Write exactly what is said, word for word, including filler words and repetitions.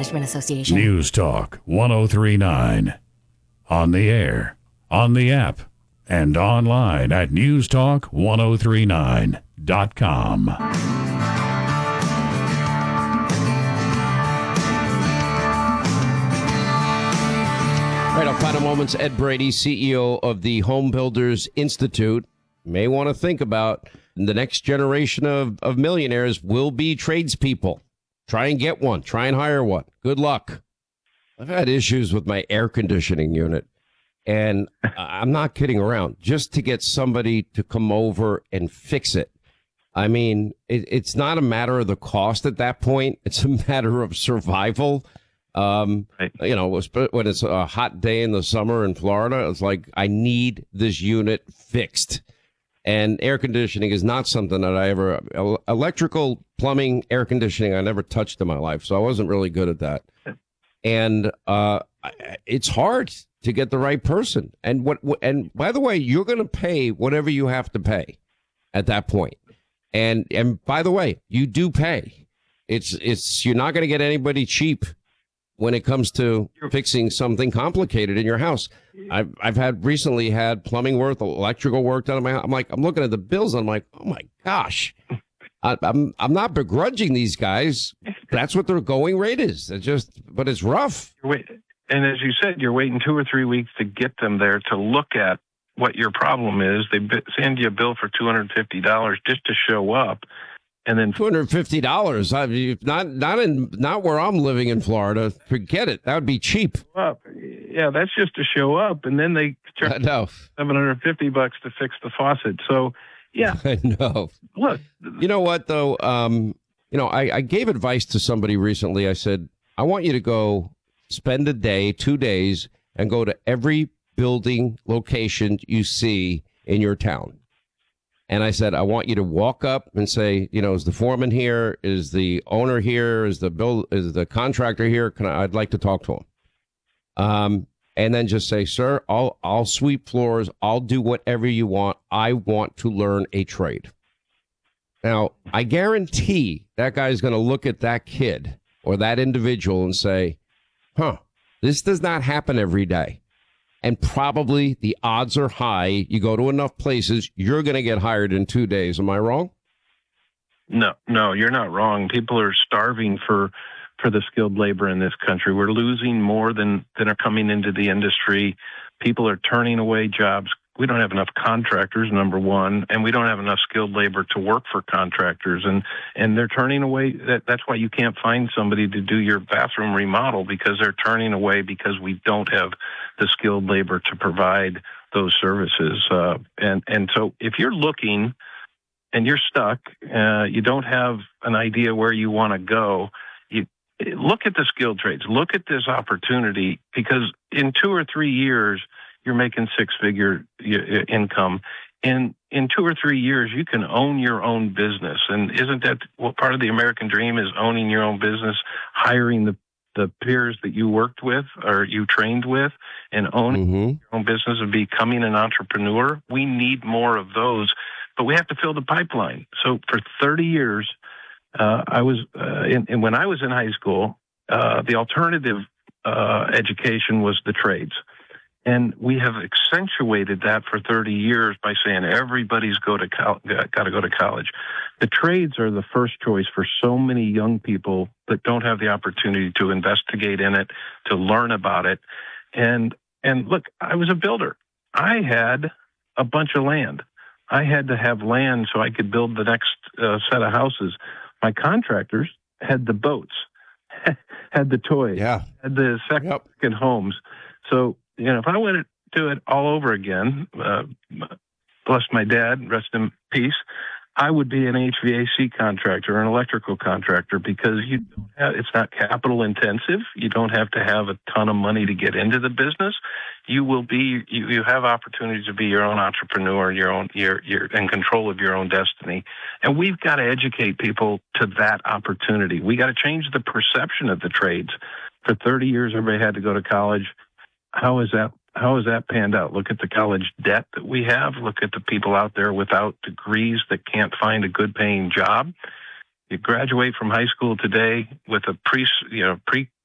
Management Association. News Talk ten thirty-nine. On the air, on the app, and online at news talk ten thirty-nine dot com. All right, our final moments. Ed Brady, C E O of the Home Builders Institute, may want to think about the next generation of, of millionaires will be tradespeople. Try and get one. Try and hire one. Good luck. I've had issues with my air conditioning unit, and I'm not kidding around. Just to get somebody to come over and fix it. I mean, it, it's not a matter of the cost at that point. It's a matter of survival. Um, right. You know, when it's a hot day in the summer in Florida, it's like, I need this unit fixed. And air conditioning is not something that I ever, electrical, plumbing, air conditioning, I never touched in my life. So I wasn't really good at that. And uh, it's hard to get the right person. And what? And by the way, you're going to pay whatever you have to pay at that point. And and by the way, you do pay. It's it's you're not going to get anybody cheap when it comes to fixing something complicated in your house. I've, I've had recently had plumbing work, electrical work done in my house. I'm like, I'm looking at the bills and I'm like, oh my gosh, I, I'm, I'm not begrudging these guys. That's what their going rate is. It's just, but it's rough. Wait, and as you said, you're waiting two or three weeks to get them there to look at what your problem is. They send you a bill for two hundred fifty dollars just to show up. And then two hundred fifty dollars. I mean, not not in not where I'm living in Florida. Forget it. That would be cheap. Up. Yeah, that's just to show up, and then they charge seven hundred fifty bucks to fix the faucet. So, yeah, I know. Look, you know what though? Um, you know, I, I gave advice to somebody recently. I said, I want you to go spend a day, two days, and go to every building location you see in your town. And I said, I want you to walk up and say, you know, is the foreman here? Is the owner here? Is the bill? Is the contractor here? Can I, I'd like to talk to him. Um, and then just say, sir, I'll I'll sweep floors. I'll do whatever you want. I want to learn a trade. Now, I guarantee that guy's going to look at that kid or that individual and say, huh, this does not happen every day. And probably the odds are high. You go to enough places, you're going to get hired in two days. Am I wrong? No, no, you're not wrong. People are starving for for the skilled labor in this country. We're losing more than, than are coming into the industry. People are turning away jobs. We don't have enough contractors, number one, and we don't have enough skilled labor to work for contractors. And, and they're turning away. That, that's why you can't find somebody to do your bathroom remodel, because they're turning away because we don't have the skilled labor to provide those services. Uh, and, and so if you're looking and you're stuck, uh, you don't have an idea where you want to go, you look at the skilled trades, look at this opportunity, because in two or three years, you're making six-figure income. In in two or three years, you can own your own business. And isn't that what part of the American dream is, owning your own business, hiring the, the peers that you worked with or you trained with, and owning mm-hmm. your own business and becoming an entrepreneur? We need more of those, but we have to fill the pipeline. So for thirty years, uh, I was, uh, in, and when I was in high school, uh, the alternative uh, education was the trades. And we have accentuated that for thirty years by saying everybody's go to co- got to go to college. The trades are the first choice for so many young people that don't have the opportunity to investigate in it, to learn about it. And and look, I was a builder. I had a bunch of land. I had to have land so I could build the next uh, set of houses. My contractors had the boats, had the toys, yeah. had the second yep. homes. So, you know, if I went to do it all over again, uh, bless my dad, rest in peace, I would be an H V A C contractor or an electrical contractor, because you don't have, it's not capital intensive. You don't have to have a ton of money to get into the business. You will be, you, you have opportunities to be your own entrepreneur, your own, you're, you're in control of your own destiny. And we've got to educate people to that opportunity. We got to change the perception of the trades. For thirty years, everybody had to go to college. How is that? How has that panned out? Look at the college debt that we have. Look at the people out there without degrees that can't find a good paying job. You graduate from high school today with a pre, you know, pre